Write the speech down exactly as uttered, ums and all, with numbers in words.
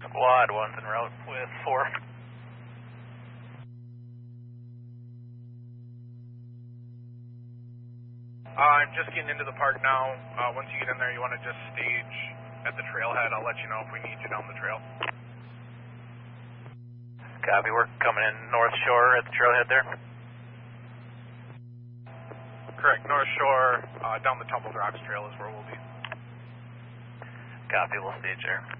Squad one's en route with four. Uh, I'm just getting into the park now. Uh, once you get in there, you want to just stage at the trailhead. I'll let you know if we need you down the trail. Copy, we're coming in North Shore at the trailhead there. Correct, North Shore, uh, down the Tumbled Rocks Trail is where we'll be. Copy, we'll stage there.